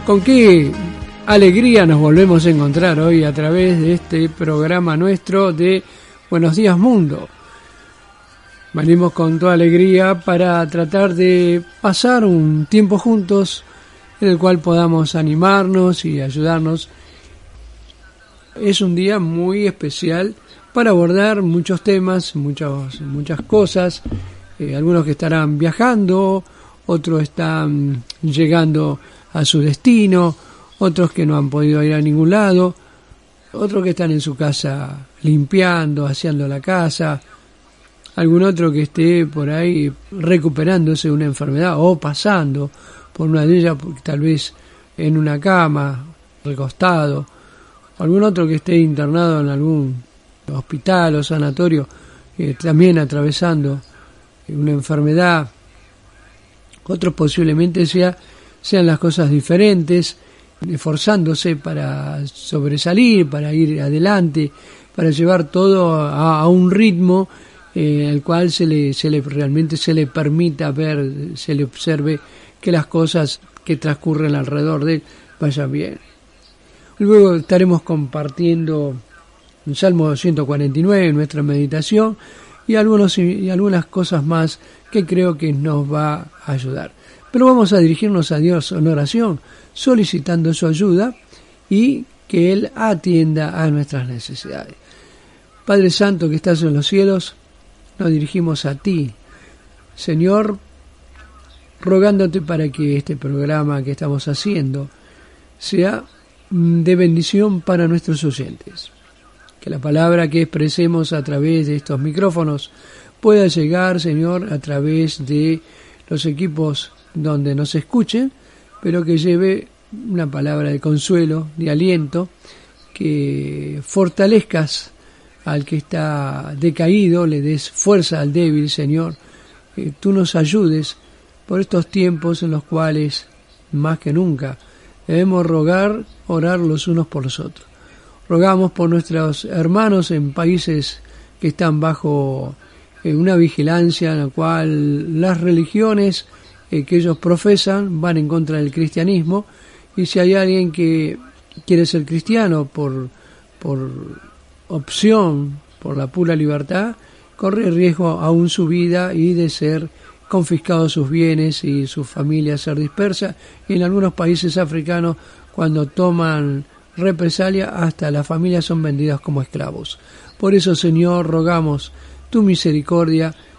Con qué alegría nos volvemos a encontrar hoy a través de este programa nuestro de Buenos Días Mundo. Venimos con toda alegría para tratar de pasar un tiempo juntos en el cual podamos animarnos y ayudarnos. Es un día muy especial para abordar muchos temas, muchas cosas. Algunos que estarán viajando, otros están llegando a su destino, otros que no han podido ir a ningún lado, otros que están en su casa limpiando, aseando la casa, algún otro que esté por ahí recuperándose de una enfermedad o pasando por una de ellas, tal vez en una cama, recostado, algún otro que esté internado en algún hospital o sanatorio, también atravesando una enfermedad. Otros posiblemente sean las cosas diferentes, esforzándose para sobresalir, para ir adelante, para llevar todo a un ritmo al cual realmente se le permita ver, se le observe que las cosas que transcurren alrededor de él vayan bien. Luego estaremos compartiendo el Salmo 149 en nuestra meditación y algunas cosas más que creo que nos va a ayudar. Pero vamos a dirigirnos a Dios en oración, solicitando su ayuda y que Él atienda a nuestras necesidades. Padre Santo que estás en los cielos, nos dirigimos a ti, Señor, rogándote para que este programa que estamos haciendo sea de bendición para nuestros oyentes. Que la palabra que expresemos a través de estos micrófonos pueda llegar, Señor, a través de los equipos donde nos escuchen, pero que lleve una palabra de consuelo, de aliento, que fortalezcas al que está decaído, le des fuerza al débil, Señor, que tú nos ayudes por estos tiempos en los cuales, más que nunca, debemos orar los unos por los otros. Rogamos por nuestros hermanos en países que están bajo una vigilancia en la cual las religiones que ellos profesan van en contra del cristianismo, y si hay alguien que quiere ser cristiano por opción, por la pura libertad, corre riesgo aún su vida y de ser confiscados sus bienes y sus familias ser dispersas, y en algunos países africanos cuando toman represalia hasta las familias son vendidas como esclavos. Por eso, Señor, rogamos tu misericordia